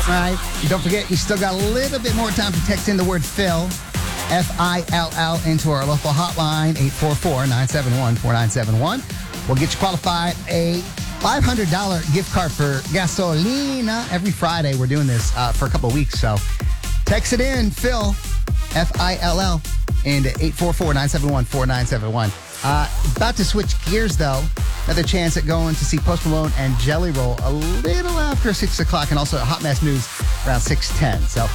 All right. And don't forget, you still got a little bit more time to text in the word Phil, F-I-L-L, into our local hotline, 844-971-4971. We'll get you qualified a $500 gift card for gasolina. Every Friday, we're doing this for a couple of weeks. So text it in, Phil, F-I-L-L, and 844-971-4971. About to switch gears, though. Another chance at going to see Post Malone and Jelly Roll a little after 6 o'clock, and also Hot Mess News around 6:10. So